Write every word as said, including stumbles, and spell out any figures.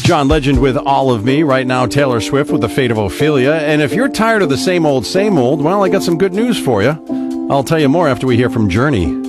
John Legend with All of Me. Right now, Taylor Swift with The Fate of Ophelia. And if you're tired of the same old, same old, well, I got some good news for you. I'll tell you more after we hear from Journey.